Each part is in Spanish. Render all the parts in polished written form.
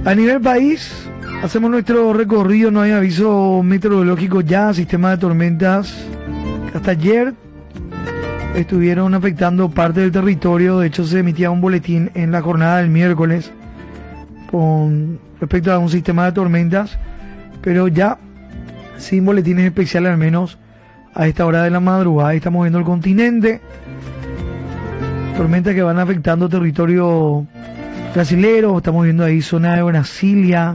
A nivel país, hacemos nuestro recorrido, no hay aviso meteorológico ya, sistema de tormentas. Hasta ayer estuvieron afectando parte del territorio, de hecho se emitía un boletín en la jornada del miércoles con respecto a un sistema de tormentas, pero ya sin boletines especiales, al menos a esta hora de la madrugada. Estamos viendo el continente, tormentas que van afectando territorio brasilero, estamos viendo ahí zona de Brasilia,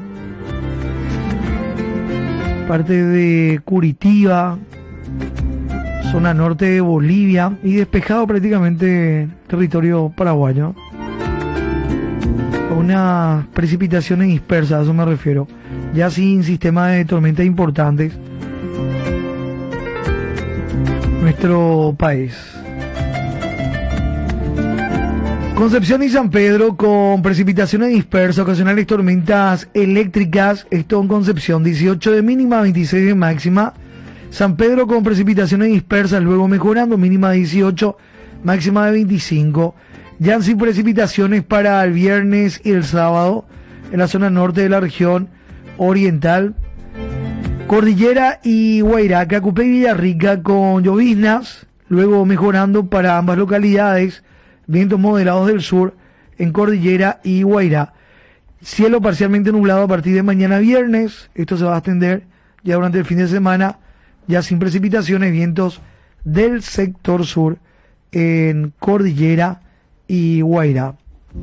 parte de Curitiba, zona norte de Bolivia y despejado prácticamente territorio paraguayo. Unas precipitaciones dispersas, a eso me refiero, ya sin sistema de tormentas importantes nuestro país. Concepción y San Pedro con precipitaciones dispersas, ocasionales tormentas eléctricas. Esto en Concepción, 18 de mínima, 26 de máxima. San Pedro con precipitaciones dispersas, luego mejorando, mínima de 18, máxima de 25. Ya sin precipitaciones para el viernes y el sábado en la zona norte de la región oriental. Cordillera y Guairá, Cacupé y Villarrica con lloviznas, luego mejorando para ambas localidades. Vientos moderados del sur en Cordillera y Guairá. Cielo parcialmente nublado a partir de mañana viernes. Esto se va a extender ya durante el fin de semana, ya sin precipitaciones. Vientos del sector sur en Cordillera y Guairá.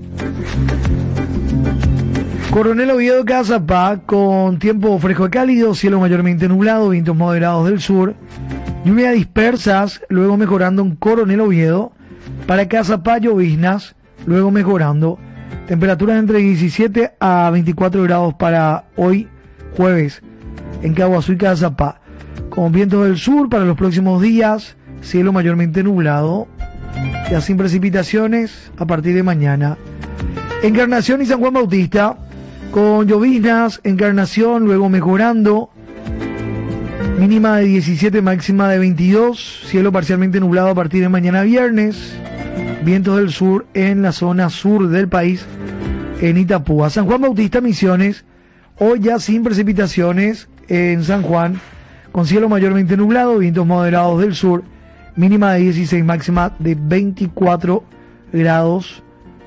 Coronel Oviedo, Cazapá con tiempo fresco y cálido, cielo mayormente nublado, vientos moderados del sur, lluvias dispersas, luego mejorando en Coronel Oviedo. Para Cazapá, lloviznas, luego mejorando. Temperaturas entre 17 a 24 grados para hoy jueves en Caguazú y Cazapá. Con vientos del sur para los próximos días, cielo mayormente nublado, ya sin precipitaciones a partir de mañana. Encarnación y San Juan Bautista con lloviznas, Encarnación, luego mejorando. Mínima de 17, máxima de 22, cielo parcialmente nublado a partir de mañana viernes, vientos del sur en la zona sur del país, en Itapúa. San Juan Bautista, Misiones, hoy ya sin precipitaciones en San Juan, con cielo mayormente nublado, vientos moderados del sur, mínima de 16, máxima de 24 grados.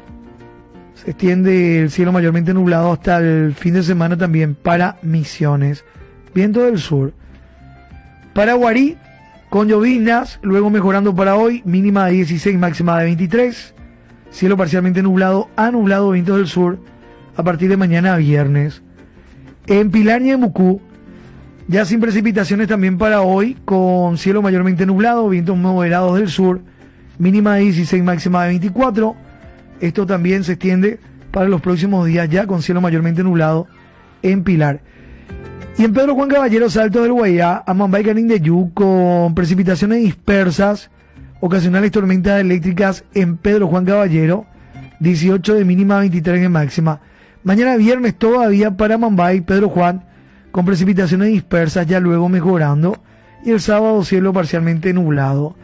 Se extiende el cielo mayormente nublado hasta el fin de semana también para Misiones, viento del sur. Para Guarí, con lloviznas, luego mejorando para hoy, mínima de 16, máxima de 23, cielo parcialmente nublado a nublado, vientos del sur, a partir de mañana viernes. En Pilar y en Mucú, ya sin precipitaciones también para hoy, con cielo mayormente nublado, vientos moderados del sur, mínima de 16, máxima de 24, esto también se extiende para los próximos días ya con cielo mayormente nublado en Pilar. Y en Pedro Juan Caballero, Salto del Guairá, Amambay, Canindeyú, con precipitaciones dispersas, ocasionales tormentas eléctricas en Pedro Juan Caballero, 18 de mínima, 23 de máxima. Mañana viernes todavía para Amambay, Pedro Juan, con precipitaciones dispersas, ya luego mejorando. Y el sábado cielo parcialmente nublado.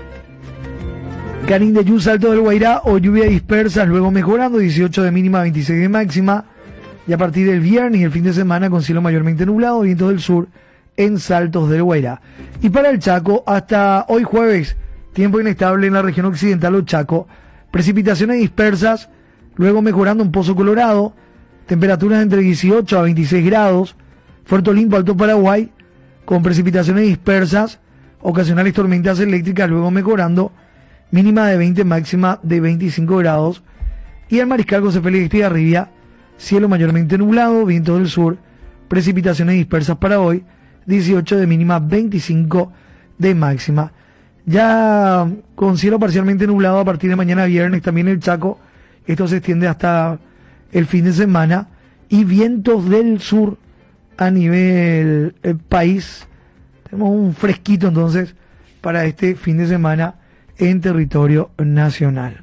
Canindeyú, Salto del Guairá, o lluvia dispersas, luego mejorando, 18 de mínima, 26 de máxima. Y a partir del viernes y el fin de semana con cielo mayormente nublado, vientos del sur en Saltos del Guairá. Y para el Chaco, hasta hoy jueves, tiempo inestable en la región occidental o Chaco, precipitaciones dispersas, luego mejorando en Pozo Colorado, temperaturas entre 18 a 26 grados, Puerto Limpo, Alto Paraguay, con precipitaciones dispersas, ocasionales tormentas eléctricas, luego mejorando, mínima de 20, máxima de 25 grados. Y el Mariscal José Félix Estigarribia, cielo mayormente nublado, vientos del sur, precipitaciones dispersas para hoy, 18 de mínima, 25 de máxima. Ya con cielo parcialmente nublado a partir de mañana viernes también el Chaco, esto se extiende hasta el fin de semana, y vientos del sur a nivel país. Tenemos un fresquito entonces para este fin de semana en territorio nacional.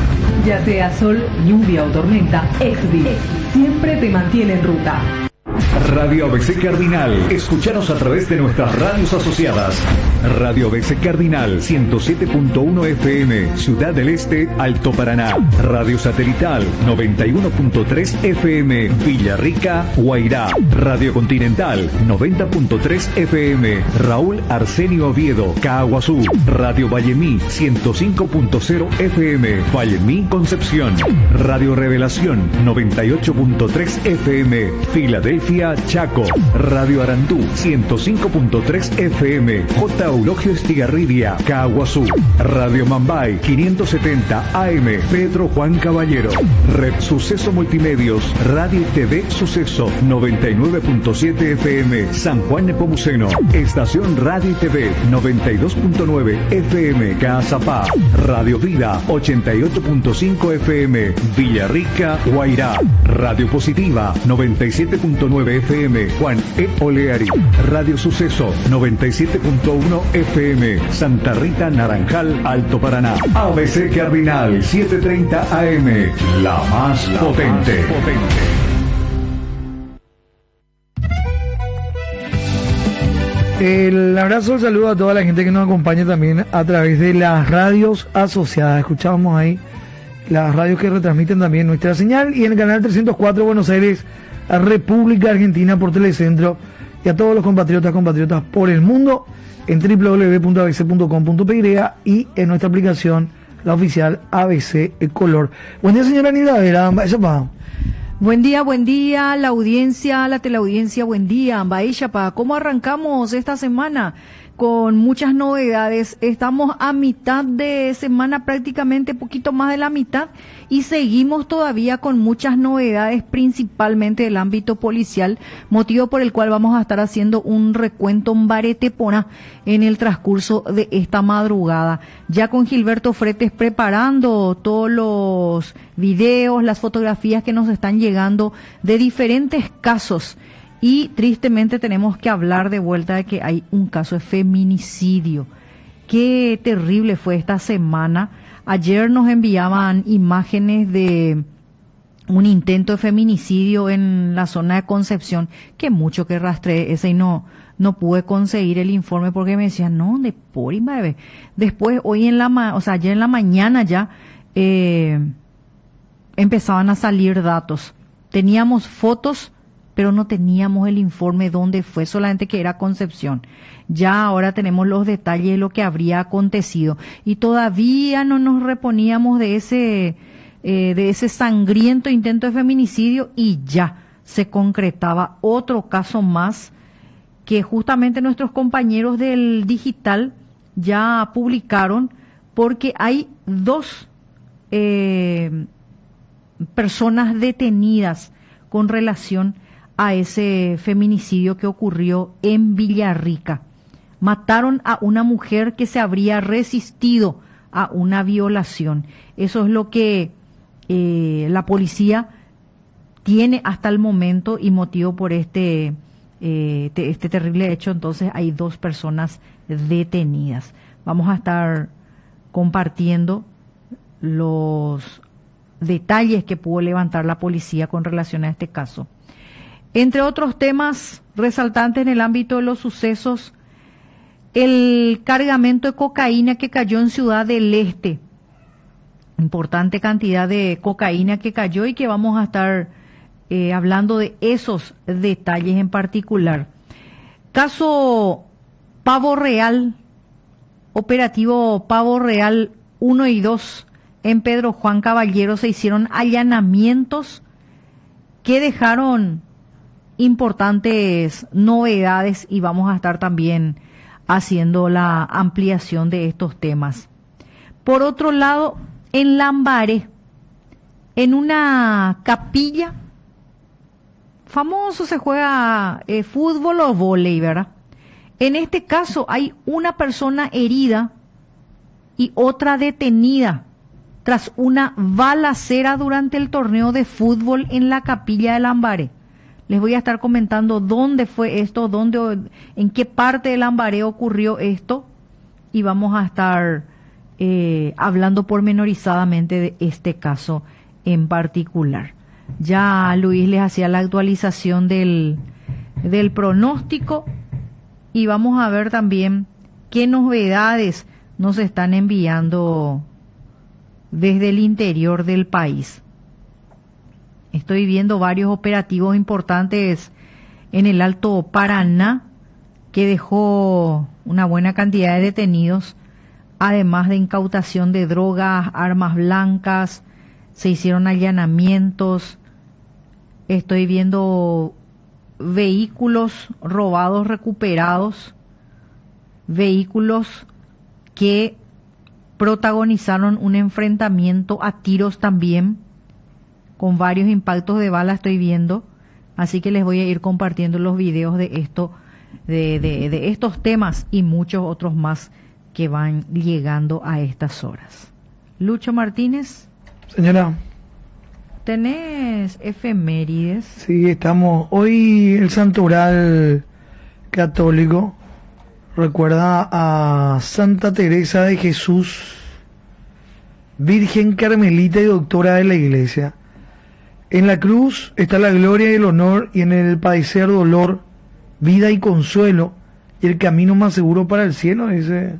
Ya sea sol, lluvia o tormenta, Exdi siempre te mantiene en ruta. Radio ABC Cardinal. Escúchanos a través de nuestras radios asociadas. Radio ABC Cardinal 107.1 FM, Ciudad del Este, Alto Paraná. Radio Satelital 91.3 FM, Villarrica, Guairá. Radio Continental 90.3 FM, Raúl Arsenio Oviedo, Caaguazú. Radio Vallemí 105.0 FM, Vallemí, Concepción. Radio Revelación 98.3 FM, Filadelfia, Chaco. Radio Arandú 105.3 FM, J. Eulogio Estigarribia, Caaguazú. Radio Mambay 570 AM, Pedro Juan Caballero. Red Suceso Multimedios, Radio y TV Suceso 99.7 FM, San Juan Nepomuceno. Estación Radio y TV 92.9 FM, Caazapá. Radio Vida 88.5 FM, Villarrica, Guairá. Radio Positiva 97.9 FM, Juan E. Oleari. Radio Suceso 97.1 FM, Santa Rita, Naranjal, Alto Paraná. ABC Cardinal 730 AM, la más potente. El abrazo, el saludo a toda la gente que nos acompaña también a través de las radios asociadas. Escuchábamos ahí las radios que retransmiten también nuestra señal, y en el canal 304 Buenos Aires, República Argentina, por Telecentro, y a todos los compatriotas por el mundo en www.abc.com.py y en nuestra aplicación, la oficial ABC Color. Buen día, señora Nidavera. Buen día, la audiencia, la teleaudiencia, buen día, Ambaishapa. ¿Cómo arrancamos esta semana? Con muchas novedades. Estamos a mitad de semana, prácticamente poquito más de la mitad, y seguimos todavía con muchas novedades, principalmente del ámbito policial, motivo por el cual vamos a estar haciendo un recuento en Baretepona en el transcurso de esta madrugada. Ya con Gilberto Fretes preparando todos los videos, las fotografías que nos están llegando de diferentes casos. Y tristemente tenemos que hablar de vuelta de que hay un caso de feminicidio. Qué terrible fue esta semana. Ayer nos enviaban imágenes de un intento de feminicidio en la zona de Concepción, que mucho que rastreé ese y no pude conseguir el informe porque me decían, no, de por bebé. Después, ayer en la mañana ya empezaban a salir datos. Teníamos fotos, pero no teníamos el informe dónde fue, solamente que era Concepción. Ya ahora tenemos los detalles de lo que habría acontecido y todavía no nos reponíamos de ese sangriento intento de feminicidio, y ya se concretaba otro caso más que justamente nuestros compañeros del digital ya publicaron, porque hay dos personas detenidas con relación a ese feminicidio que ocurrió en Villarrica. Mataron a una mujer que se habría resistido a una violación. Eso es lo que la policía tiene hasta el momento, y motivo por este terrible hecho. Entonces hay dos personas detenidas. Vamos a estar compartiendo los detalles que pudo levantar la policía con relación a este caso. Entre otros temas resaltantes en el ámbito de los sucesos, el cargamento de cocaína que cayó en Ciudad del Este. Importante cantidad de cocaína que cayó, y que vamos a estar hablando de esos detalles en particular. Caso Pavo Real, operativo Pavo Real 1 y 2 en Pedro Juan Caballero. Se hicieron allanamientos que dejaron importantes novedades, y vamos a estar también haciendo la ampliación de estos temas. Por otro lado, en Lambaré, en una capilla, famoso se juega fútbol o vóley, ¿verdad? En este caso hay una persona herida y otra detenida tras una balacera durante el torneo de fútbol en la capilla de Lambaré. Les voy a estar comentando dónde fue esto, en qué parte de Lambaré ocurrió esto, y vamos a estar hablando pormenorizadamente de este caso en particular. Ya Luis les hacía la actualización del pronóstico y vamos a ver también qué novedades nos están enviando desde el interior del país. Estoy viendo varios operativos importantes en el Alto Paraná que dejó una buena cantidad de detenidos, además de incautación de drogas, armas blancas, se hicieron allanamientos. Estoy viendo vehículos robados, recuperados, vehículos que protagonizaron un enfrentamiento a tiros también, con varios impactos de bala estoy viendo, así que les voy a ir compartiendo los videos de esto, de estos temas y muchos otros más que van llegando a estas horas. Lucho Martínez. Señora. ¿Tenés efemérides? Sí, estamos. Hoy el Santo Oral Católico recuerda a Santa Teresa de Jesús, Virgen Carmelita y doctora de la Iglesia. En la cruz está la gloria y el honor, y en el padecer dolor, vida y consuelo, y el camino más seguro para el cielo, dice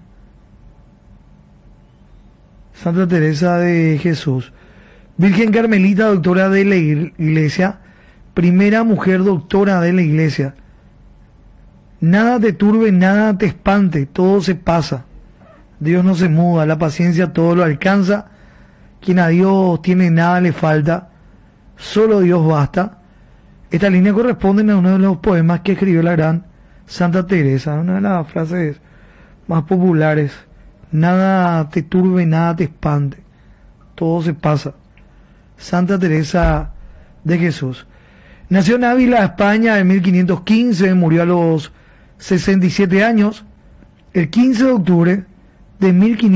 Santa Teresa de Jesús. Virgen Carmelita, doctora de la Iglesia, primera mujer doctora de la Iglesia. Nada te turbe, nada te espante, todo se pasa. Dios no se muda, la paciencia todo lo alcanza. Quien a Dios tiene nada le falta, solo Dios basta. Esta línea corresponde a uno de los poemas que escribió la gran Santa Teresa, una de las frases más populares. Nada te turbe, nada te espante, todo se pasa. Santa Teresa de Jesús. Nació en Ávila, España, en 1515, murió a los 67 años, el 15 de octubre de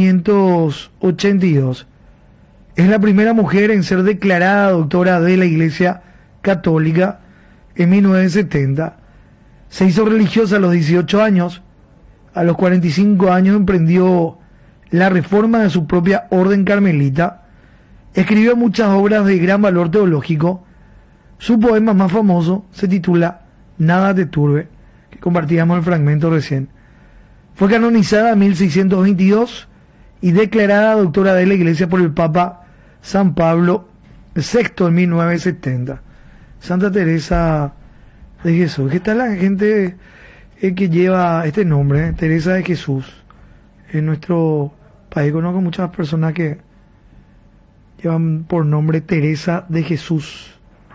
1582. Es la primera mujer en ser declarada doctora de la Iglesia Católica en 1970. Se hizo religiosa a los 18 años. A los 45 años emprendió la reforma de su propia orden carmelita. Escribió muchas obras de gran valor teológico. Su poema más famoso se titula Nada te turbe, que compartíamos el fragmento recién. Fue canonizada en 1622 y declarada doctora de la Iglesia por el Papa San Pablo VI en 1970. Santa Teresa de Jesús. ¿Qué tal la gente que lleva este nombre, Teresa de Jesús? En nuestro país conozco muchas personas que llevan por nombre Teresa de Jesús.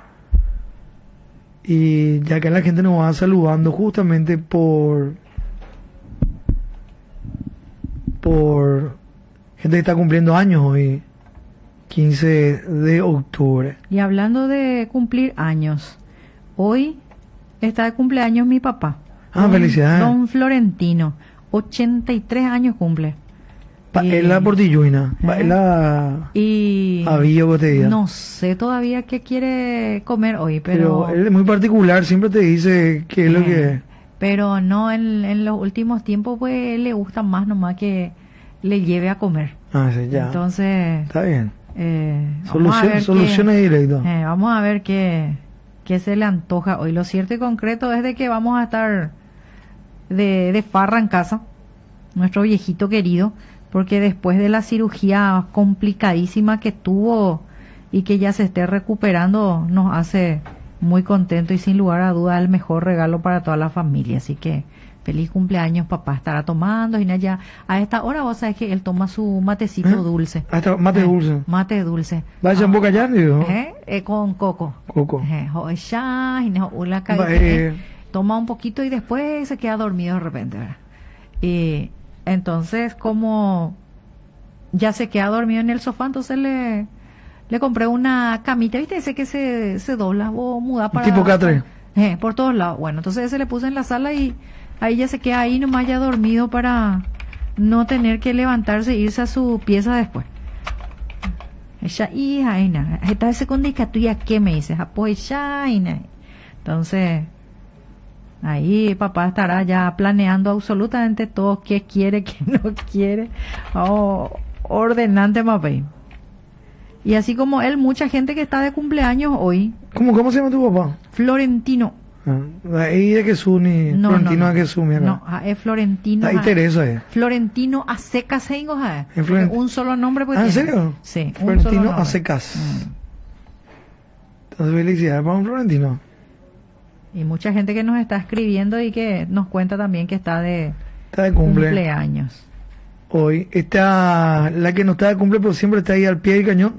Y ya que la gente nos va saludando justamente por gente que está cumpliendo años hoy, 15 de octubre. Y hablando de cumplir años, hoy está de cumpleaños mi papá. Felicidades. Don Florentino, 83 años cumple. Es la portilluina, es la avillo cotidiana. No sé todavía qué quiere comer hoy, pero él es muy particular, siempre te dice qué es lo que... Pero no, en los últimos tiempos pues le gusta más nomás que le lleve a comer. Sí, ya. Entonces... Está bien. Soluciones directas. Vamos a ver qué se le antoja hoy. Lo cierto y concreto es de que vamos a estar de farra en casa, nuestro viejito querido, porque después de la cirugía complicadísima que tuvo y que ya se esté recuperando, nos hace muy contento y sin lugar a duda el mejor regalo para toda la familia. Así que feliz cumpleaños, papá. Estará tomando y ya a esta hora vos sabés que él toma su matecito dulce. Mate dulce. Mate dulce. Vaya en boca ya, digo. Con coco. Toma un poquito y después se queda dormido de repente, ¿verdad? Y entonces, como ya se queda dormido en el sofá, entonces le compré una camita, ¿viste? Ese que se dobla o muda para... Tipo K3. Por todos lados. Bueno, entonces ese le puse en la sala y ahí ya se queda ahí nomás ya dormido para no tener que levantarse e irse a su pieza después. Ella, hija, está ese condica tuya, ¿qué me dices? Entonces, ahí papá estará ya planeando absolutamente todo, qué quiere, qué no quiere. Ordenante, mapé. Y así como él, mucha gente que está de cumpleaños hoy. ¿Cómo se llama tu papá? Florentino. Ahí de Jesús ni No, Florentino no, de Jesús, mira. No, es Florentino. Ahí Teresa, Florentino Acecas, un solo nombre. Pues ¿En tiene. serio? Sí, Florentino Acecas. Entonces, felicidades para un Florentino. Y mucha gente que nos está escribiendo y que nos cuenta también que está de cumpleaños. Hoy está la que no está de cumple, pero siempre está ahí al pie del cañón.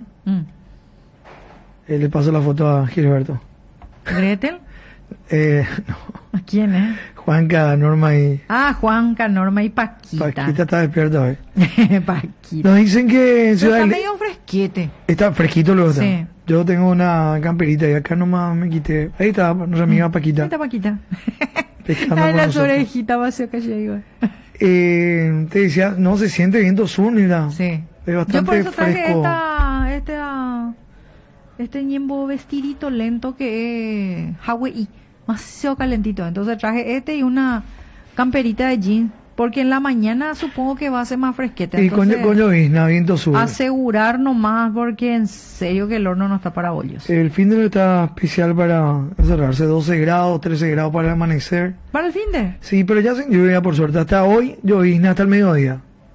Le paso la foto a Gilberto. ¿Gretel? No. ¿A quién es? Juanca, Norma y... Juanca, Norma y Paquita. Paquita está despierta hoy. Paquita. Nos dicen que en Ciudad está medio fresquete. Está fresquito luego. Sí. Yo tengo una camperita y acá nomás me quité. Ahí está nuestra amiga Paquita. Ahí está Paquita. Pescando las orejitas vacío que llegó. Te decía, no se siente viento sur, mira. Sí. Es bastante yo por eso traje fresco. este ñembo vestidito lento que es Hawaii, demasiado calentito. Entonces traje y una camperita de jeans, porque en la mañana supongo que va a ser más fresqueta. Y con llovizna, viento sur. Asegurar nomás, porque en serio que el horno no está para bollos. El fin de está especial para encerrarse, 12 grados, 13 grados para el amanecer. ¿Para el fin de? Sí, pero ya sin lluvia por suerte. Hasta hoy llovizna hasta el mediodía.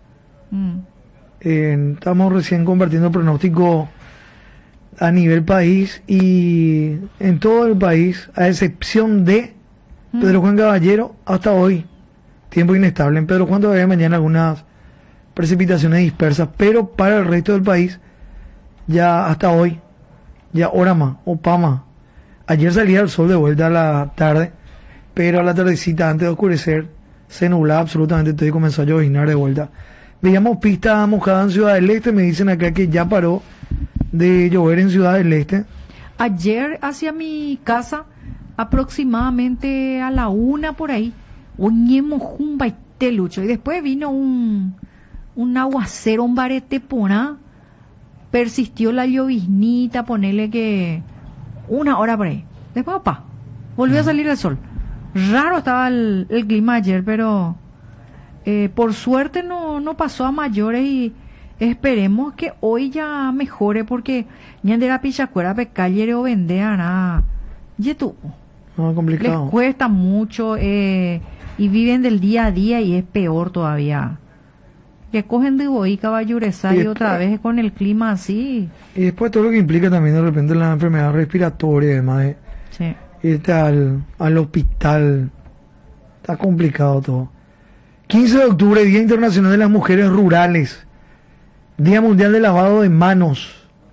Estamos recién compartiendo el pronóstico a nivel país y en todo el país, a excepción de Pedro Juan Caballero, hasta hoy tiempo inestable. En Pedro Juan todavía mañana algunas precipitaciones dispersas, pero para el resto del país ya hasta hoy, ya hora más o pama. Ayer salía el sol de vuelta a la tarde, pero a la tardecita antes de oscurecer se nublaba absolutamente todo y comenzó a lloviznar de vuelta. Veíamos pista mojada en Ciudad del Este, me dicen acá que ya paró de llover en Ciudad del Este. Ayer hacia mi casa, aproximadamente a la 1 por ahí, oñemos un baitelucho y después vino un aguacero, un barete pona, persistió la lloviznita, ponerle que 1 hora por ahí. Después, volvió a salir el sol. Raro estaba el clima ayer, pero por suerte no pasó a mayores y esperemos que hoy ya mejore, porque ya de la pichacuera pecalle o vendea nada. Complicado. Les cuesta mucho y viven del día a día y es peor todavía. Que cogen de boí caballuresar y otra vez con el clima así. Y después todo lo que implica también de repente la enfermedad respiratoria y demás. Sí. Irte al hospital. Está complicado todo. 15 de octubre, Día Internacional de las Mujeres Rurales. Día Mundial de Lavado de Manos.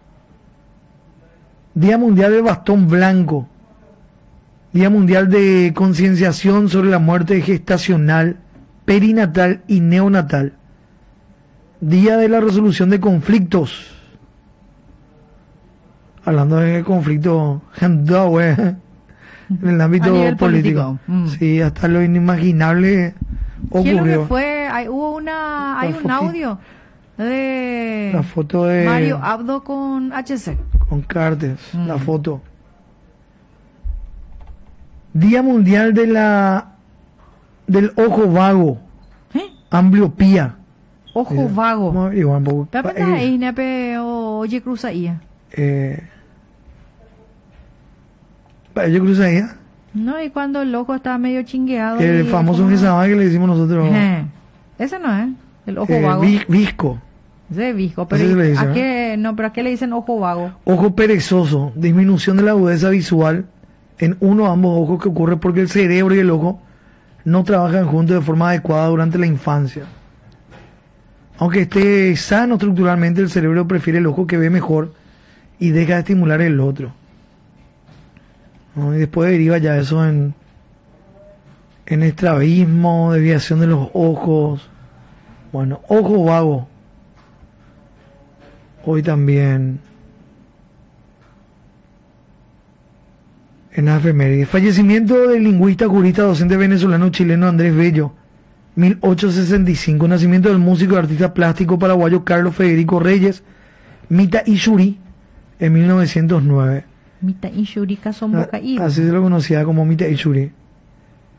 Día Mundial del Bastón Blanco. Día Mundial de Concienciación sobre la Muerte Gestacional, Perinatal y Neonatal. Día de la Resolución de Conflictos. Hablando de conflicto en el ámbito político. Sí, hasta lo inimaginable ocurrió. ¿Quién lo que fue? Hay un audio de la foto de Mario Abdo con HC. Con Cartes, la foto. Día Mundial del Ojo Vago. Ambliopía. Ojo vago. Vamos a averiguar un poco. Oye, cruza ahí. ¿Oye, cruza ahí? No, y cuando el ojo está medio chingueado. El famoso Gesama que le decimos nosotros. Ese no es. El ojo vago. Visco. Ese es visco. Pero dice, ¿a qué le dicen ojo vago? Ojo perezoso. Disminución de la agudeza visual en uno o ambos ojos que ocurre porque el cerebro y el ojo no trabajan juntos de forma adecuada durante la infancia. Aunque esté sano estructuralmente, el cerebro prefiere el ojo que ve mejor y deja de estimular el otro. ¿No? Y después deriva ya eso en estrabismo, desviación de los ojos. Bueno, ojo vago. Hoy también en la efeméride. Fallecimiento del lingüista, jurista, docente venezolano chileno Andrés Bello, 1865. Nacimiento del músico y artista plástico paraguayo Carlos Federico Reyes Mita Ishuri, en 1909. Mita Ishuri así se lo conocía como Mita Ishuri.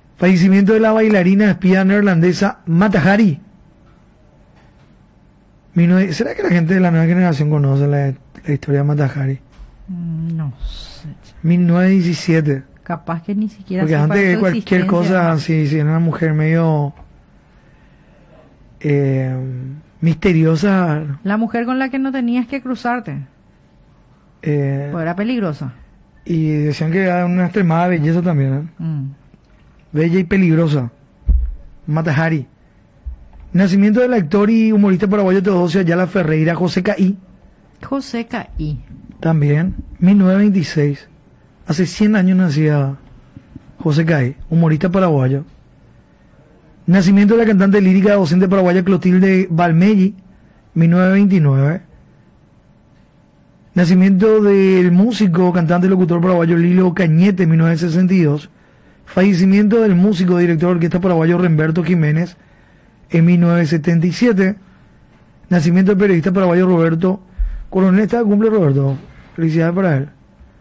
Fallecimiento de la bailarina espía neerlandesa Mata Hari, ¿Será que la gente de la nueva generación conoce la historia de Mata Hari? No sé. 1917. Capaz que ni siquiera Porque sepa antes de de su cualquier existencia. cosa, si era una mujer medio misteriosa, La mujer con la que no tenías que cruzarte, pues era peligrosa. y decían que era una extremada belleza también, ¿eh? Mm. Bella y peligrosa. Mata Hari. Nacimiento del actor y humorista paraguayo Teodosio Ayala Ferreira, José Caí, José Caí. también, 1926. Hace 100 años nacía José Caí, humorista paraguayo. Nacimiento de la cantante lírica docente paraguaya Clotilde Valmelli, 1929. Nacimiento del músico, cantante y locutor paraguayo Lilo Cañete, 1962. Fallecimiento del músico, director de orquesta paraguayo Remberto Jiménez, en 1977. Nacimiento del periodista paraguayo Roberto Coronel. Está de cumple Roberto. Felicidades para él.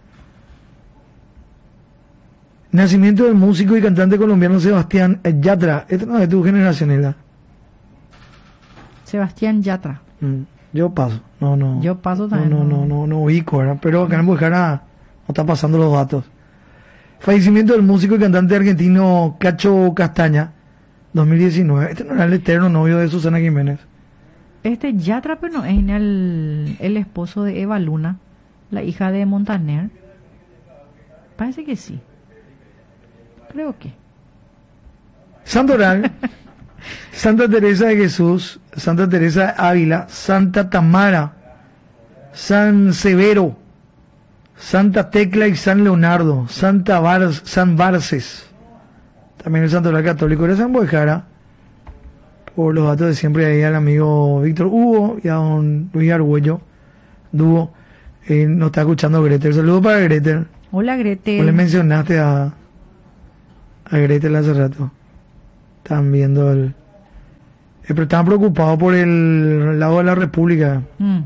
Nacimiento del músico y cantante colombiano Sebastián Yatra. Esta no es de tu generación, ¿verdad? Sebastián Yatra. Yo paso. No. Yo paso también. No ubico, ¿verdad? Pero acá en Bujara no está pasando los datos. Fallecimiento del músico y cantante argentino Cacho Castaña, 2019. Este no era el eterno novio de Susana Jiménez. Este Yatra, pero no es el esposo de Eva Luna, la hija de Montaner. Parece que sí. Creo que. Santoral, Santa Teresa de Jesús, Santa Teresa de Ávila, Santa Tamara, San Severo, Santa Tecla y San Leonardo, San Barces, también el Santoral católico de San Bojara, por los datos de siempre ahí al amigo Víctor Hugo y a don Luis Argüello, dúo, nos está escuchando Gretel. Saludos para Gretel. Hola, Gretel. Vos le mencionaste a Gretel hace rato. Estaban viendo pero estaban preocupados por el lado de la República.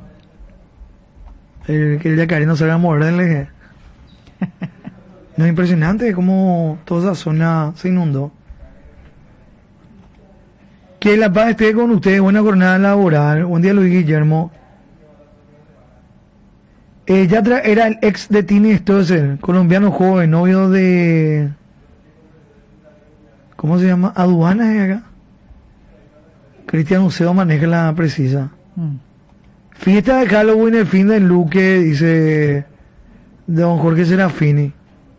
Que el yacaré no se va a mover del eje. No, es impresionante cómo toda esa zona se inundó. Que la paz esté con ustedes. Buena jornada laboral. Buen día, Luis Guillermo. Yatra era el ex de Tini Stoessel, colombiano joven, novio de... ¿Cómo se llama? Aduanas es acá. Cristian Uceo maneja la precisa. Fiesta de Halloween, el fin del Luque, dice don Jorge Serafini.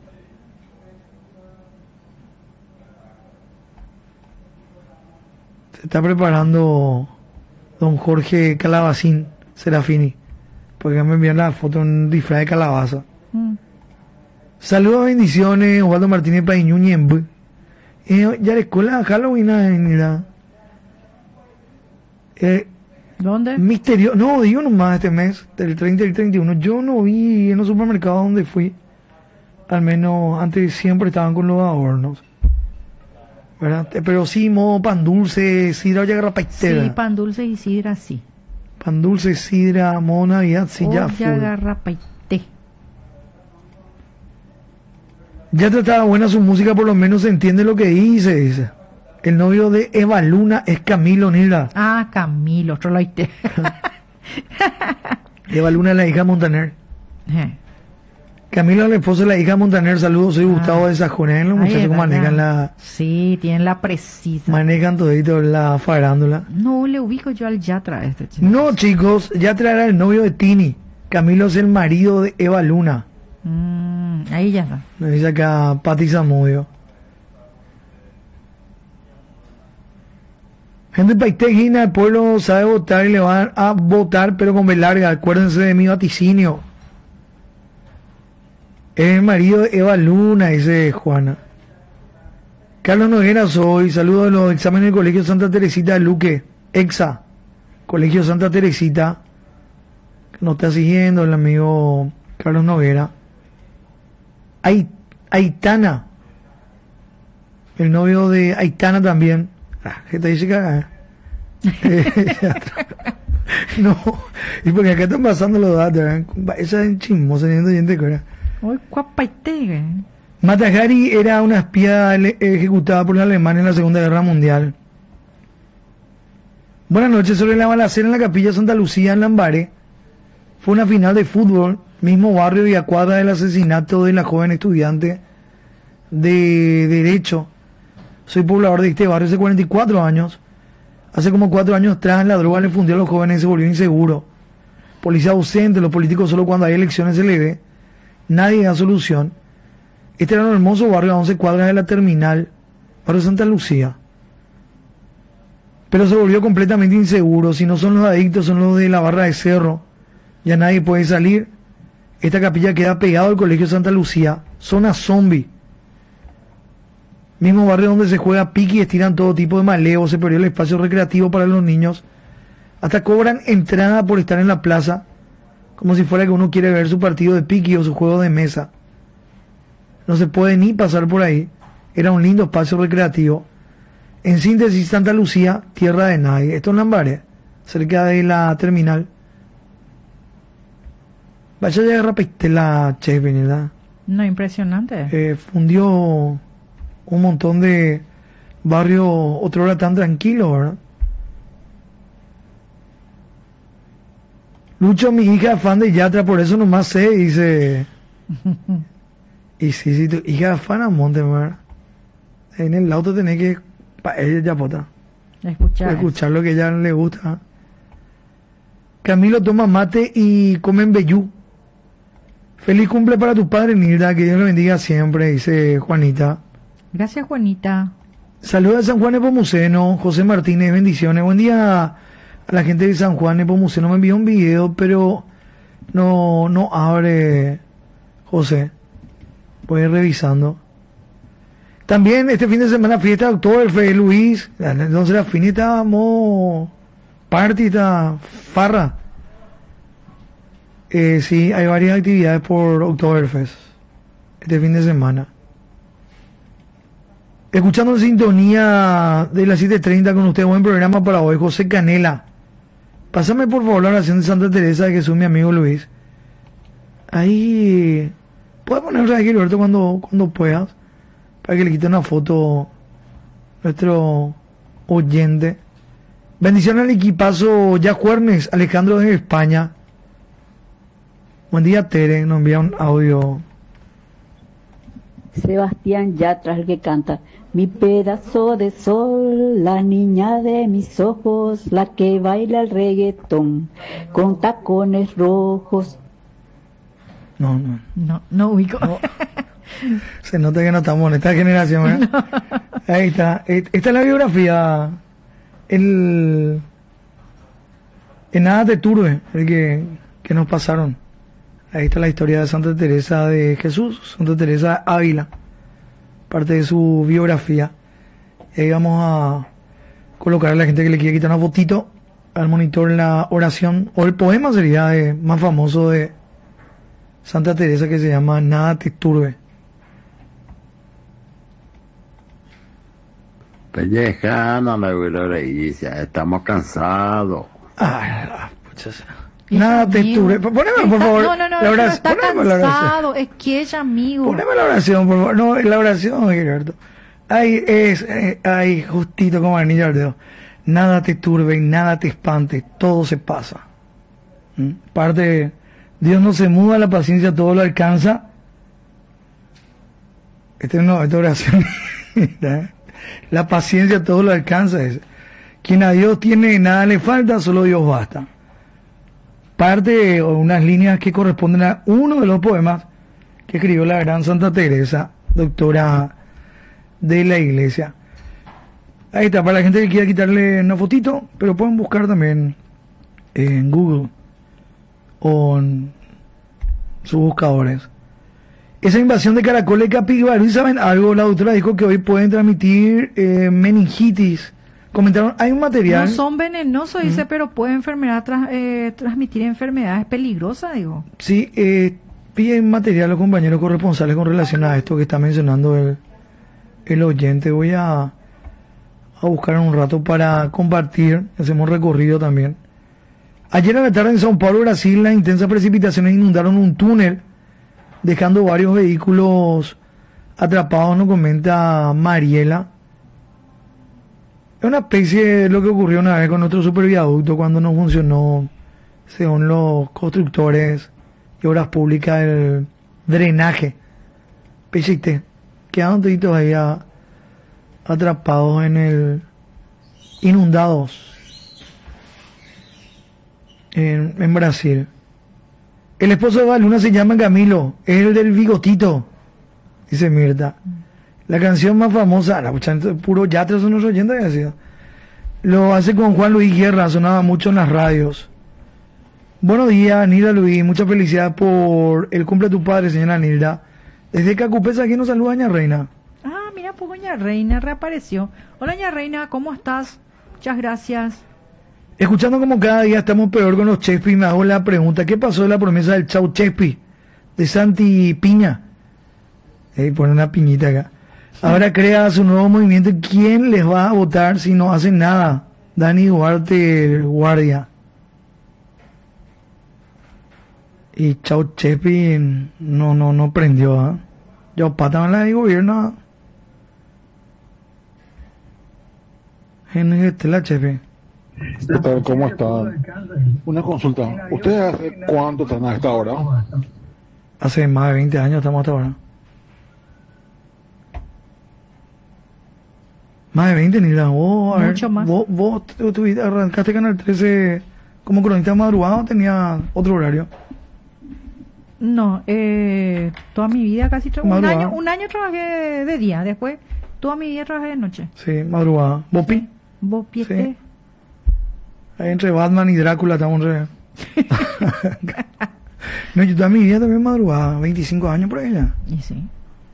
Se está preparando don Jorge Calabacín Serafini, porque me envían la foto en un disfraz de calabaza. Saludos, bendiciones, Osvaldo Martínez Paiñuñembu. Ya la escuela Halloween ¿Dónde? Misterio, no, digo nomás este mes, del 30 y el 31, yo no vi en los supermercados donde fui, al menos antes siempre estaban con los adornos, ¿verdad? Pero sí, modo pan dulce, sidra, olla garrapaitera. Sí, pan dulce y sidra, sí. Pan dulce, sidra, modo Navidad, sí, ya fue. Olla garrapaité. Ya trataba buena su música, por lo menos se entiende lo que dice. El novio de Eva Luna es Camilo Nilda. Ah, Camilo, otro loite. Eva Luna es la hija de Montaner. Camilo es la esposa de la hija de Montaner. Saludos, soy Gustavo de Sajonén. Los muchachos manejan la... Sí, tienen la precisa. Manejan todito la farándula. No le ubico yo al Yatra este chico. No, chicos, Yatra era el novio de Tini. Camilo es el marido de Eva Luna. Ahí ya está. Me dice acá Pati Zamudio. Gente de Paitejina, el pueblo sabe votar y le van a votar, pero con B larga. Acuérdense de mi vaticinio. Es el marido de Eva Luna, dice Juana. Carlos Noguera soy. Saludos de los exámenes del Colegio Santa Teresita de Luque. EXA. Colegio Santa Teresita. Nos está siguiendo el amigo Carlos Noguera. Aitana. El novio de Aitana también. ¿Qué te dice que no, y porque acá están pasando los datos, esa es chismosa, teniendo gente que era. Uy, cuapaite. Mata Hari era una espía ejecutada por los alemanes en la Segunda Guerra Mundial. Buenas noches. Sobre la balacera en la Capilla Santa Lucía en Lambaré, fue una final de fútbol, mismo barrio y a cuadra del asesinato de la joven estudiante de Derecho. Soy poblador de este barrio hace 44 años. Hace como 4 años atrás la droga le fundió a los jóvenes y se volvió inseguro. Policía ausente, los políticos solo cuando hay elecciones se le ve. Nadie da solución. Este era un hermoso barrio a 11 cuadras de la terminal, barrio Santa Lucía. Pero se volvió completamente inseguro. Si no son los adictos, son los de la barra de cerro. Ya nadie puede salir. Esta capilla queda pegado al colegio Santa Lucía, zona zombie. Mismo barrio donde se juega pique y estiran todo tipo de maleo. Se perdió el espacio recreativo para los niños. Hasta cobran entrada por estar en la plaza, como si fuera que uno quiere ver su partido de pique o su juego de mesa. No se puede ni pasar por ahí. Era un lindo espacio recreativo. En síntesis, Santa Lucía, tierra de nadie. Esto en Lambaré, cerca de la terminal. Vaya ya rapiste la che, ¿verdad? No, impresionante. Fundió un montón de barrios, otra hora tan tranquilo, ¿verdad? Lucho, mi hija es fan de Yatra, por eso nomás sé, dice. Y sí, tu hija es fan a monte, ¿verdad? En el auto tenés que, para ella ya pota, escuchar lo que a ella le gusta. Camilo toma mate y come vellú. Feliz cumple para tu padre, Nilda, que Dios lo bendiga siempre, dice Juanita. Gracias, Juanita. Saludos a San Juan Nepomuceno, José Martínez, bendiciones. Buen día a la gente de San Juan Nepomuceno. Me envió un video, pero no abre, José. Voy a ir revisando. También este fin de semana fiesta de Oktoberfest, Luis. Entonces la fin estábamos party, está farra. Sí, hay varias actividades por Oktoberfest este fin de semana. Escuchando en sintonía de las 7:30 con usted, buen programa para hoy, José Canela. Pásame por favor la oración de Santa Teresa de Jesús, mi amigo Luis. Ahí, puedes ponerse aquí, Roberto, cuando puedas, para que le quite una foto a nuestro oyente. Bendición al equipazo ya Juernes, Alejandro de España. Buen día, Tere, nos envía un audio. Sebastián Yatra, el que canta: mi pedazo de sol, la niña de mis ojos, la que baila el reggaetón con tacones rojos. No ubico. No. Se nota que no estamos en esta generación, ¿eh? No. Ahí está. Esta es la biografía. En nada te turbe, el que nos pasaron. Ahí está la historia de Santa Teresa de Jesús, Santa Teresa Ávila, parte de su biografía. Y ahí vamos a colocar a la gente que le quiere quitar una fotito al monitor la oración, o el poema sería más famoso de Santa Teresa, que se llama Nada te turbe. Pellejándome, güey, estamos cansados. Puchas. Nada te turbe. Poneme, por favor, no, la oración. Está cansado, es que ella, amigo. Poneme la oración, por favor. No, la oración, Gilberto. Ahí, justito como anillo al dedo. Nada te turbe y nada te espante, todo se pasa. Parte, Dios no se muda, la paciencia todo lo alcanza. Esta oración. La paciencia todo lo alcanza. Quien a Dios tiene, nada le falta, solo Dios basta. Parte o unas líneas que corresponden a uno de los poemas que escribió la gran Santa Teresa, doctora de la Iglesia. Ahí está, para la gente que quiera quitarle una fotito, pero pueden buscar también en Google o en sus buscadores. Esa invasión de caracoles de Capibarú, ¿saben algo? La doctora dijo que hoy pueden transmitir meningitis. Comentaron, hay un material. No son venenosos, dice, pero pueden transmitir enfermedades peligrosas, digo. Sí, piden material a los compañeros corresponsales con relación a esto que está mencionando el oyente. Voy a buscar un rato para compartir. Hacemos recorrido también. Ayer a la tarde en São Paulo, Brasil, las intensas precipitaciones inundaron un túnel, dejando varios vehículos atrapados, nos comenta Mariela. Es una especie de lo que ocurrió una vez con nuestro superviaducto cuando no funcionó, según los constructores y obras públicas, el drenaje. Pechiste, quedaron toditos ahí atrapados inundados en Brasil. El esposo de Baluna se llama Camilo, es el del bigotito, dice Mirta. La canción más famosa, la puro yatra son los oyentes, ha sido. Lo hace con Juan Luis Guerra, sonaba mucho en las radios. Buenos días, Nilda Luis, mucha felicidad por el cumple de tu padre, señora Nilda. Desde Cacupesa, aquí nos saluda Doña Reina. Ah, mira, pues Doña Reina reapareció. Hola, Doña Reina, ¿cómo estás? Muchas gracias. Escuchando como cada día estamos peor con los Chespi, me hago la pregunta, ¿qué pasó de la promesa del Chau Chespi? De Santi Piña. Pone una piñita acá. Ahora crea su nuevo movimiento. ¿Quién les va a votar si no hacen nada? Dani Duarte Guardia. Y Chau Chespi no prendió, ¿eh? Yo pataban la de gobierno. La Chespi. ¿Qué tal? ¿Cómo están? Una consulta. ¿Ustedes hace cuánto están a esta hora? Hace más de 20 años estamos hasta ahora. Más de 20, ni la vos, Mucho más. Vos arrancaste Canal 13 como cronista madrugada o tenía otro horario. No, toda mi vida casi Madrugada. un año trabajé de día, después toda mi vida trabajé de noche. Sí, madrugada. ¿Bopi? ¿Vos piete? Sí. Ahí entre Batman y Drácula estamos No, yo toda mi vida también madrugada, 25 años por ahí ya. Y sí.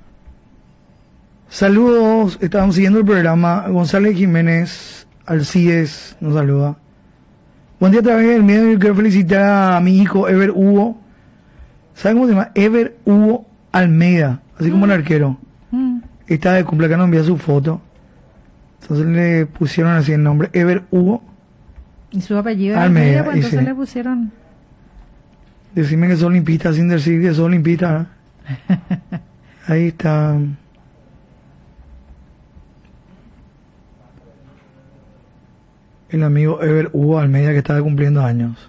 Saludos, estamos siguiendo el programa. González Jiménez Alcides nos saluda. Buen día a través del medio. Yo quiero felicitar a mi hijo Ever Hugo. ¿Saben cómo se llama? Ever Hugo Almeida, así como el arquero. Está de cumpleaños, nos envía su foto. Entonces le pusieron así el nombre, Ever Hugo. Y su apellido Almeida, pues entonces sí. le pusieron. Decime que soy olimpista sin decir que soy olimpista. Ahí está. El amigo Ever Hugo Almeida que está cumpliendo años.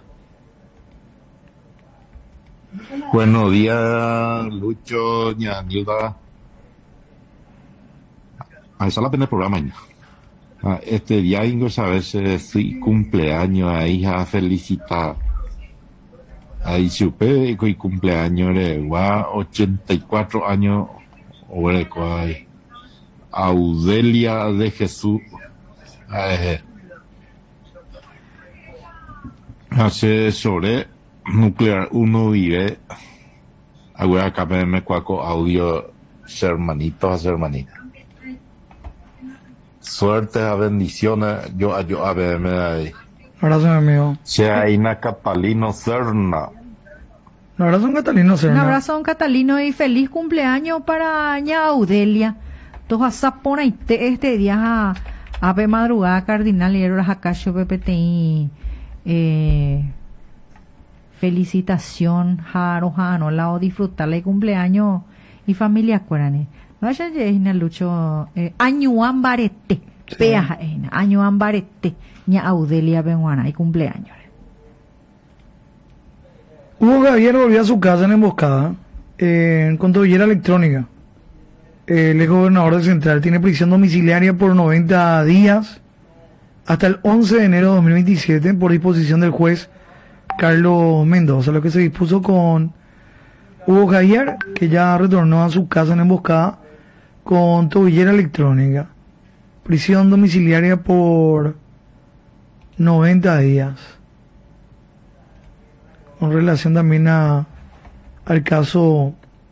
Buenos días, Lucho, ña Nilda. Esa la pena el programa, ña. Este día ingo sabes su cumpleaños ahí a felicitar. Ahí supe que cumpleaños de 84 años o de Audelia de Jesús. Hace sobre nuclear uno vive ahora acá me cuaco audio hermanitos hermanitas. Suerte a bendiciones yo a verme ahí. Un abrazo, mi amigo. Chaina Catalino Serna. Un abrazo, Catalino Serna. Un abrazo a don Catalino y feliz cumpleaños para ña Audelia. Todos sapona y este día a ver madrugada cardinal y eras acá yo PPTI. Felicitación jaro lao disfrutarle cumpleaños y familia cuerane no haya llena Lucho añuan barete peaja añuan barete ña Audelia Benguana y cumpleaños. Hugo Javier volvió a su casa en emboscada con tobillera electrónica. El ex gobernador de Central tiene prisión domiciliaria por 90 días hasta el 11 de enero de 2027 por disposición del juez Carlos Mendoza, lo que se dispuso con Hugo Javier, que ya retornó a su casa en emboscada con tobillera electrónica, prisión domiciliaria por 90 días, con relación también al caso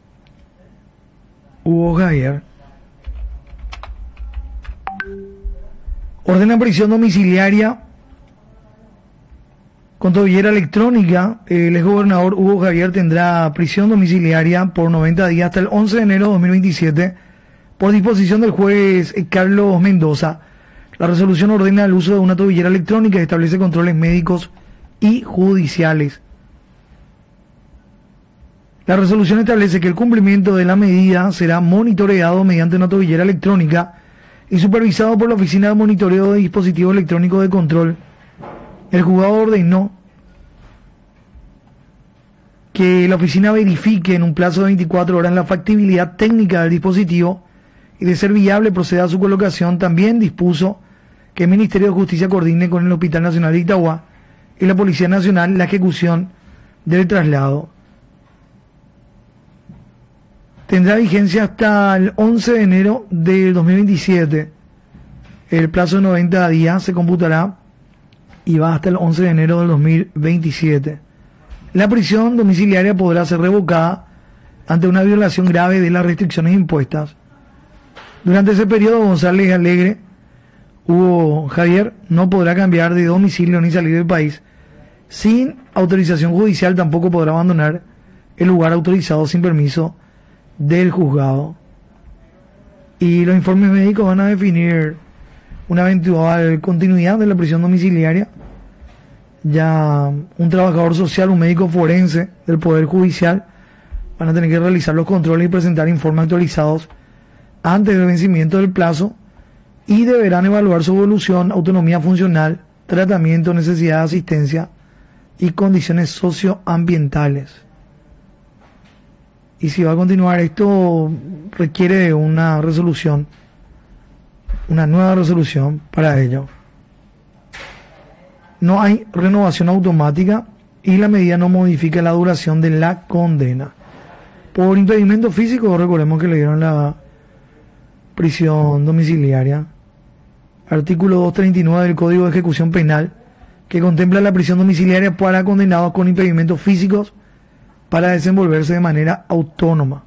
Hugo Javier. Ordena prisión domiciliaria con tobillera electrónica. El exgobernador Hugo Javier tendrá prisión domiciliaria por 90 días hasta el 11 de enero de 2027 por disposición del juez Carlos Mendoza. La resolución ordena el uso de una tobillera electrónica y establece controles médicos y judiciales. La resolución establece que el cumplimiento de la medida será monitoreado mediante una tobillera electrónica y supervisado por la Oficina de Monitoreo de Dispositivos Electrónicos de Control, el juzgado ordenó que la oficina verifique en un plazo de 24 horas la factibilidad técnica del dispositivo y, de ser viable, proceda a su colocación. También dispuso que el Ministerio de Justicia coordine con el Hospital Nacional de Itagua y la Policía Nacional la ejecución del traslado. Tendrá vigencia hasta el 11 de enero del 2027. El plazo de 90 días se computará y va hasta el 11 de enero del 2027. La prisión domiciliaria podrá ser revocada ante una violación grave de las restricciones impuestas. Durante ese periodo, González Alegre, Hugo Javier, no podrá cambiar de domicilio ni salir del país. Sin autorización judicial tampoco podrá abandonar el lugar autorizado sin permiso del juzgado. Y los informes médicos van a definir una eventual continuidad de la prisión domiciliaria. Ya un trabajador social, un médico forense del Poder Judicial van a tener que realizar los controles y presentar informes actualizados antes del vencimiento del plazo, y deberán evaluar su evolución, autonomía funcional, tratamiento, necesidad de asistencia y condiciones socioambientales. Y si va a continuar esto, requiere una resolución, una nueva resolución para ello. No hay renovación automática y la medida no modifica la duración de la condena. Por impedimento físico, recordemos que le dieron la prisión domiciliaria. Artículo 239 del Código de Ejecución Penal, que contempla la prisión domiciliaria para condenados con impedimentos físicos para desenvolverse de manera autónoma.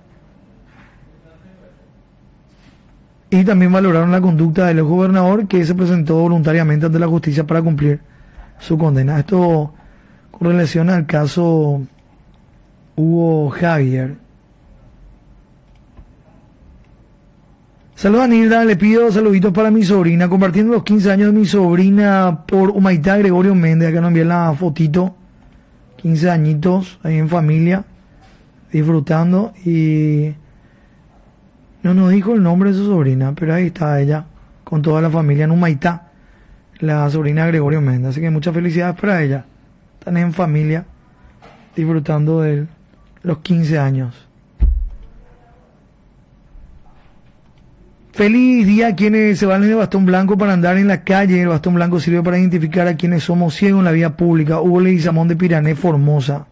Y también valoraron la conducta del gobernador, que se presentó voluntariamente ante la justicia para cumplir su condena. Esto con relación al caso Hugo Javier. Saludos a Nilda, le pido saluditos para mi sobrina, compartiendo los 15 años de mi sobrina por Humaitá, Gregorio Méndez. Acá nos envía la fotito, 15 añitos, ahí en familia, disfrutando, y no nos dijo el nombre de su sobrina, pero ahí está ella, con toda la familia en Humaitá, la sobrina de Gregorio Méndez. Así que muchas felicidades para ella. Están en familia, disfrutando de los 15 años. Feliz día a quienes se valen de bastón blanco para andar en la calle. El bastón blanco sirve para identificar a quienes somos ciegos en la vía pública. Hugo Leguizamón de Pirané, Formosa.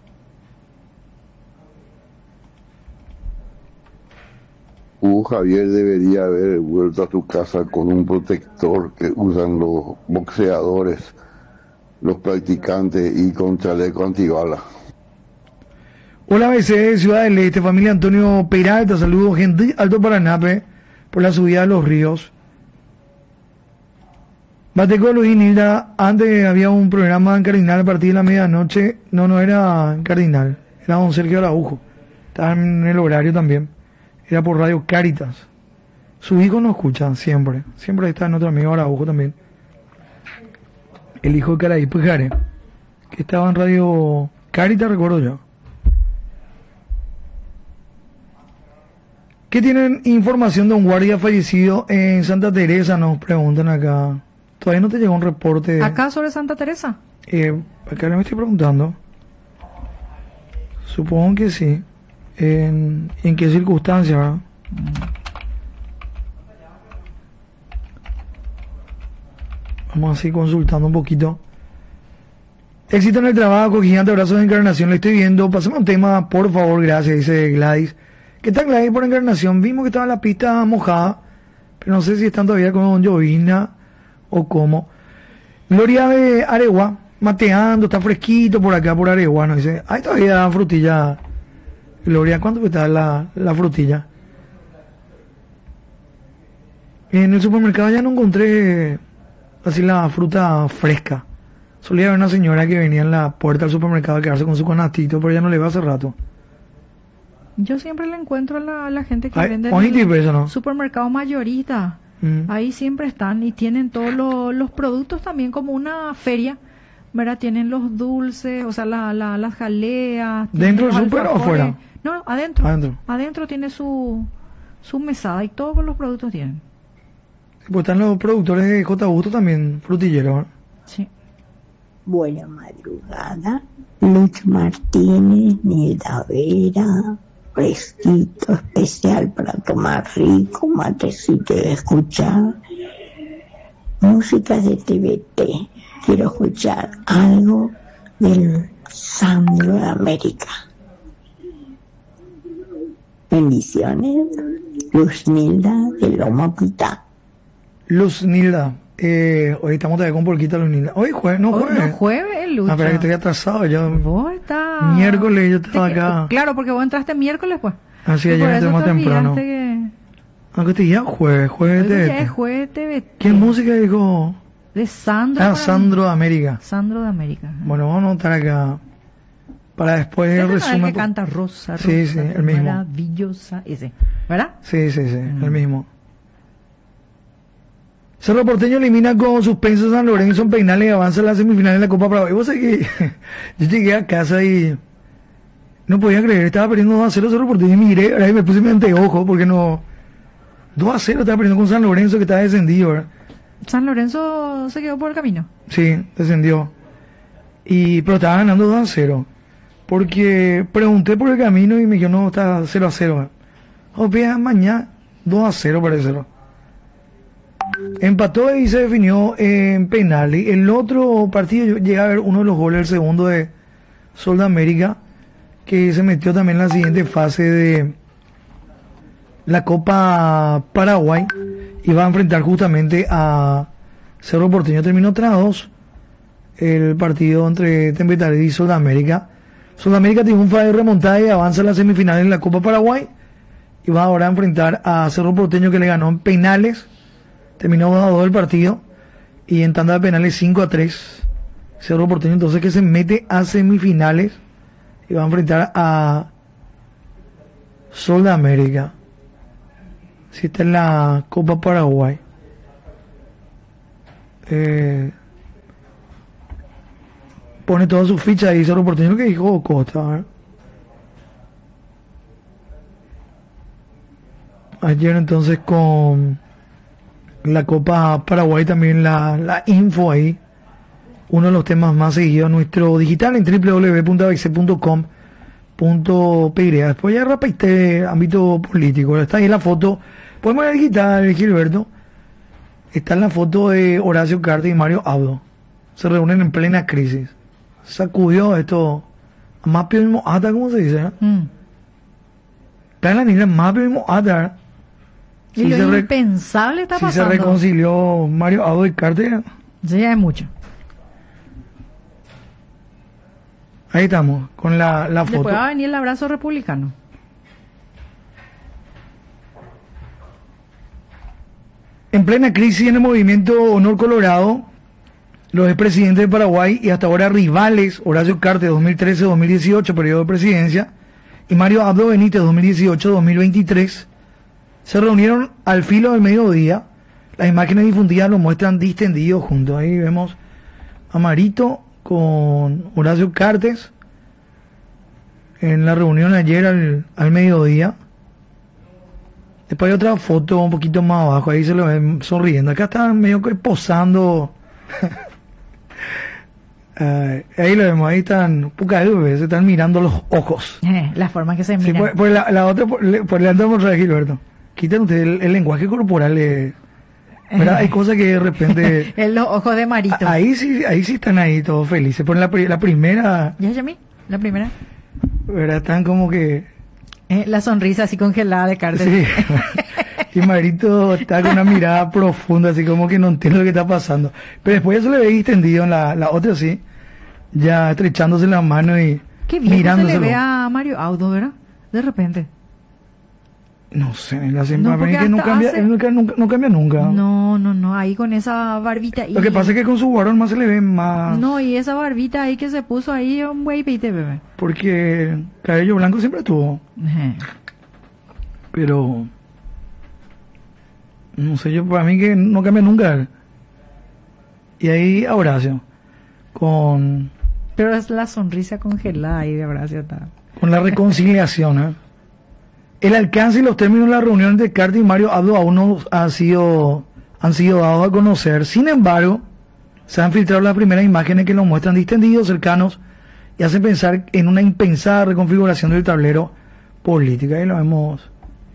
Hugo Javier debería haber vuelto a su casa con un protector que usan los boxeadores, los practicantes, y con chaleco antibala. Hola, BC, Ciudad del Este, familia Antonio Peralta. Saludos, gente, Alto Paranape, por la subida de los ríos. Batecolo y Nilda, antes había un programa en Cardinal a partir de la medianoche. No era en Cardinal, era don Sergio Araujo. Estaba en el horario también. Era por Radio Cáritas. Su hijo no escucha siempre. Siempre está en otro amigo Araujo también. El hijo de Caraí Pujare, que estaba en Radio Cáritas, recuerdo yo. ¿Qué tienen información de un guardia fallecido en Santa Teresa? Nos preguntan acá. Todavía no te llegó un reporte. ¿Acá sobre Santa Teresa? Acá me estoy preguntando. Supongo que sí. ¿En qué circunstancias, verdad? Vamos así consultando un poquito. Éxito en el trabajo, gigante abrazo de Encarnación. Le estoy viendo. Pasemos un tema, por favor, gracias, dice Gladys. ¿Qué tal, Gladys, por Encarnación? Vimos que estaba la pista mojada, pero no sé si están todavía con llovizna o cómo. Gloria de Aregua, mateando, está fresquito por acá, por Aregua, ¿no? Dice, hay todavía frutilla. Gloria, ¿cuánto está la frutilla? En el supermercado ya no encontré así la fruta fresca. Solía haber una señora que venía en la puerta del supermercado a quedarse con su canastito, pero ya no le va hace rato. Yo siempre le encuentro a la gente que Ay, vende en el ¿no? supermercado mayorista. Ahí siempre están y tienen todos los productos también, como una feria, ¿verdad? Tienen los dulces, o sea, las jaleas. ¿Dentro del súper o afuera? No, adentro. Adentro tiene su mesada y todos los productos tienen. Pues están los productores de J. Busto también, frutilleros, ¿eh? Sí. Buena madrugada, Luis Martínez, Nilda Vera, fresquito especial para tomar rico, matecito de escuchar, música de TVT. Quiero escuchar algo del Sandro de América. Bendiciones, Luz Nilda de Loma Pitá. Luz Nilda, hoy estamos todavía con Porquita Luz Nilda. Hoy jueves, no jueves. No jueves, Lucho. Ah, pero que estoy atrasado yo. Vos estás... Miércoles yo estaba acá. Claro, porque vos entraste miércoles, pues. Así Y ayer por eso entré más te temprano. olvidaste que... Aunque te ya jueves Hoy ya es TVT. jueves TVT. ¿Qué música dijo? De Sandro. Ah, para- Sandro de América. Sandro de América. Bueno, vamos a anotar acá para después Ese el no es el resumen. que canta Rosa, Sí, Rosa, sí, el mismo. maravillosa, ese, ¿verdad? Sí, el mismo. Cerro Porteño elimina con suspenso San Lorenzo en penales y avanza a la semifinal de la Copa Paraguay. Vos sabés que yo llegué a casa y no podía creer, estaba perdiendo 2-0 Cerro Porteño y miré, ahora me puse mi anteojo porque no... 2-0 estaba perdiendo con San Lorenzo que estaba descendido, ¿verdad? San Lorenzo se quedó por el camino. Sí, descendió. Pero estaba ganando 2-0. Porque pregunté por el camino y me dijeron, no, está 0-0. Obvio, mañana 2-0 parece. Empató y se definió en penales. El otro partido, yo llegué a ver uno de los goles, el segundo de Sol de América, que se metió también en la siguiente fase de la Copa Paraguay y va a enfrentar justamente a Cerro Porteño. Terminó 3-2 el partido entre Tempestad y Sol de América. Sol de América triunfa de remontada y avanza a las semifinales en la Copa Paraguay y va ahora a enfrentar a Cerro Porteño, que le ganó en penales. Terminó 2-2 el partido y en tanda de penales 5-3 Cerro Porteño, entonces, que se mete a semifinales y va a enfrentar a Sol de América. Si está en la Copa Paraguay. Pone todas sus fichas ahí Cerro Porteño, que dijo Costa, ¿verdad? Ayer entonces con la Copa Paraguay también la info ahí, uno de los temas más seguidos, nuestro digital en www.abc.com.py. Después ya rapidité ámbito político, está ahí la foto, podemos ir al digital, Gilberto, está en la foto de Horacio Cartes y Mario Abdo, se reúnen en plena crisis, sacudió esto, Mapio mismo ata, ¿cómo se dice? Está en la niña Mapio mismo ata. Y lo impensable está si pasando. Se reconcilió Mario Abdo y Cartes. Sí, ya es mucho. Ahí estamos, con la foto. Después va a venir el abrazo republicano. En plena crisis en el movimiento Honor Colorado, los expresidentes de Paraguay y hasta ahora rivales, Horacio Cartes 2013-2018, periodo de presidencia, y Mario Abdo Benítez 2018-2023, se reunieron al filo del mediodía. Las imágenes difundidas lo muestran distendidos juntos. Ahí vemos a Marito con Horacio Cartes en la reunión ayer al mediodía. Después hay otra foto un poquito más abajo, ahí se lo ven sonriendo. Acá están medio que posando. Ahí lo vemos, ahí están, poca se están mirando los ojos. La forma que se Sí, mira. pues la otra, por le andamos a Gilberto. Quiten ustedes el lenguaje corporal, ¿verdad? Hay cosas que de repente... En los ojos de Marito. Ahí sí están ahí todos felices. Por la primera... ¿Ya, Yami? La primera. ¿Verdad? Están como que... La sonrisa así congelada de Cartes. Sí. Y Marito está con una mirada profunda, así como que no entiende lo que está pasando. Pero después ya se le ve extendido en la otra, sí. Ya estrechándose la mano y Qué bien se mirándoselo. le ve a Mario Audo, ¿verdad? De repente. No sé, la No, porque que no hasta cambia, hace- él no cambia nunca. No, ahí con esa barbita. Lo que pasa es que con su guarón más se le ve más... No, y esa barbita ahí que se puso ahí, un güey peite, bebé. Porque cabello blanco siempre tuvo. Pero... No sé, yo para mí que no cambia nunca. Y ahí a Horacio. Pero es la sonrisa congelada ahí de Horacio está. Con la reconciliación, ¿eh? El alcance y los términos de la reunión de Cartes y Mario Abdo aún no ha sido han sido dados a conocer. Sin embargo, se han filtrado las primeras imágenes que nos muestran distendidos, cercanos, y hacen pensar en una impensada reconfiguración del tablero político. Ahí lo vemos.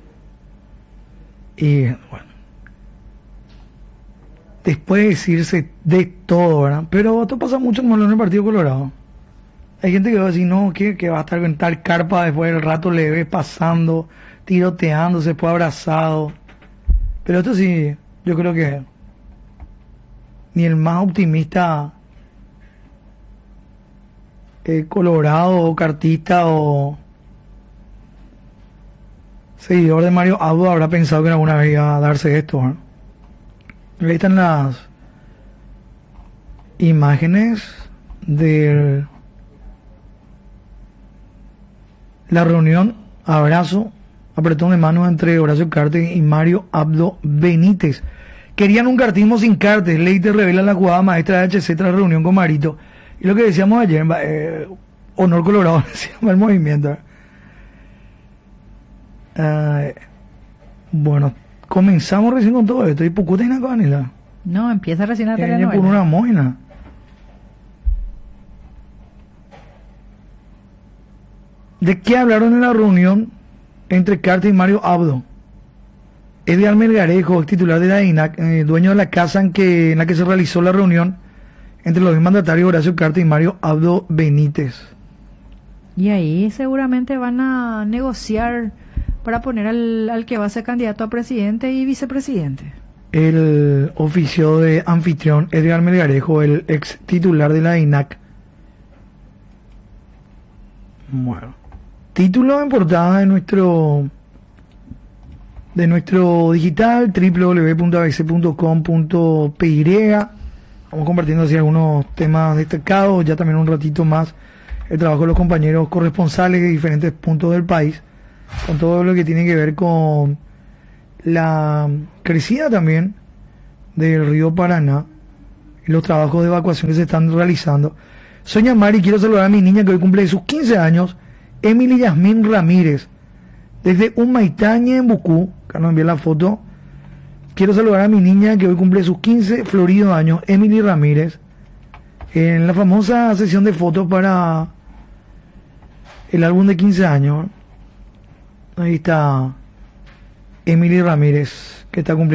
Y bueno, después de decirse de todo, ¿verdad? Pero esto pasa mucho como en el Partido Colorado. Hay gente que va a decir, no, que va a estar en tal carpa, después del rato le ves pasando, tiroteando, se fue abrazado. Pero esto sí, yo creo que ni el más optimista colorado o cartista o seguidor de Mario Abdo habrá pensado que alguna vez iba a darse esto, ¿eh? Ahí están las imágenes de la reunión, abrazo, apretón de manos entre Horacio Cartes y Mario Abdo Benítez. Querían un cartismo sin Cartes. Leite revela la jugada maestra de HC tras reunión con Marito. Y lo que decíamos ayer, honor colorado, decíamos el movimiento. Bueno, comenzamos recién con todo esto. ¿Y por qué tenés canela? No, empieza recién la Por telenovela. una moina. ¿De qué hablaron en la reunión entre Cartes y Mario Abdo? Edgar Melgarejo, titular de la INAC, dueño de la casa en la que se realizó la reunión entre los mandatarios Horacio Cartes y Mario Abdo Benítez. Y ahí seguramente van a negociar para poner al que va a ser candidato a presidente y vicepresidente. El oficio de anfitrión Edgar Melgarejo, el ex titular de la INAC. Bueno, título en portada de nuestro digital www.abc.com.py. Vamos compartiendo así algunos temas destacados, ya también un ratito más el trabajo de los compañeros corresponsales de diferentes puntos del país, con todo lo que tiene que ver con la crecida también del río Paraná y los trabajos de evacuación que se están realizando. Soy Mari, quiero saludar a mi niña que hoy cumple sus 15 años, Emily Yasmín Ramírez, desde Humaytañe en Bucú. Acá nos envía la foto. Quiero saludar a mi niña que hoy cumple sus 15 floridos años, Emily Ramírez, en la famosa sesión de fotos para el álbum de 15 años. Ahí está Emily Ramírez, que está cumpliendo